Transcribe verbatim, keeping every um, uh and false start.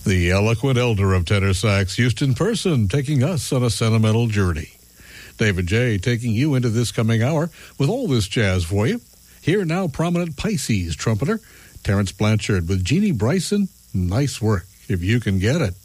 The eloquent elder of tenor sax, Houston Person, taking us on a sentimental journey. David J. taking you into this coming hour with all this jazz for you. Here now, prominent Pisces trumpeter, Terrence Blanchard with Jeannie Bryson. Nice work, if you can get it.